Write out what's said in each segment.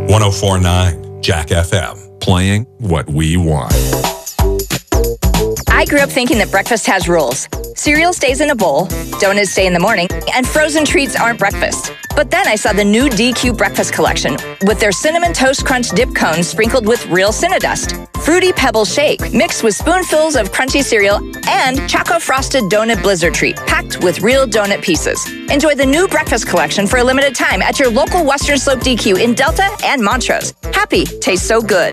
104.9 Jack FM, playing what we want. I grew up thinking that breakfast has rules. Cereal stays in a bowl, donuts stay in the morning, and frozen treats aren't breakfast. But then I saw the new DQ Breakfast Collection with their Cinnamon Toast Crunch dip cones sprinkled with real Cinnadust, Fruity Pebble Shake mixed with spoonfuls of crunchy cereal, and Choco Frosted Donut Blizzard Treat packed with real donut pieces. Enjoy the new Breakfast Collection for a limited time at your local Western Slope DQ in Delta and Montrose. Happy tastes so good.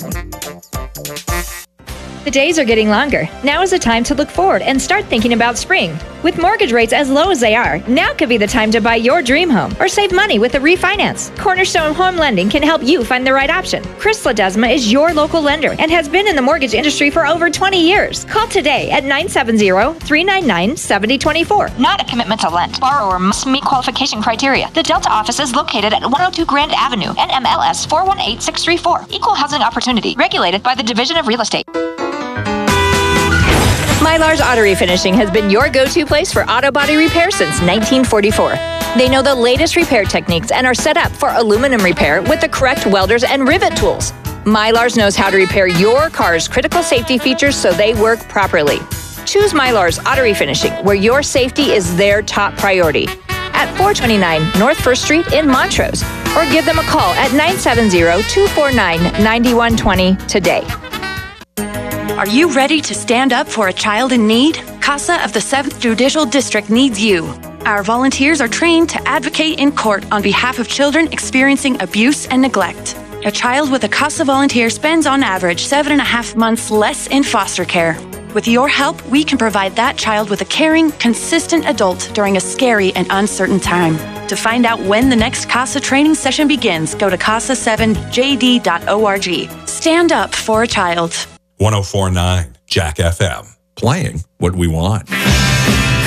The days are getting longer. Now is the time to look forward and start thinking about spring. With mortgage rates as low as they are, now could be the time to buy your dream home or save money with a refinance. Cornerstone Home Lending can help you find the right option. Chris Ledesma is your local lender and has been in the mortgage industry for over 20 years. Call today at 970-399-7024. Not a commitment to lend. Borrower must meet qualification criteria. The Delta office is located at 102 Grand Avenue, NMLS 418634. Equal housing opportunity. Regulated by the Division of Real Estate. Mylar's Auto Refinishing has been your go-to place for auto body repair since 1944. They know the latest repair techniques and are set up for aluminum repair with the correct welders and rivet tools. Mylar's knows how to repair your car's critical safety features so they work properly. Choose Mylar's Auto Refinishing, where your safety is their top priority. At 429 North 1st Street in Montrose, or give them a call at 970-249-9120 today. Are you ready to stand up for a child in need? CASA of the 7th Judicial District needs you. Our volunteers are trained to advocate in court on behalf of children experiencing abuse and neglect. A child with a CASA volunteer spends on average 7.5 months less in foster care. With your help, we can provide that child with a caring, consistent adult during a scary and uncertain time. To find out when the next CASA training session begins, go to casa7jd.org. Stand up for a child. 104.9 Jack FM, playing what we want.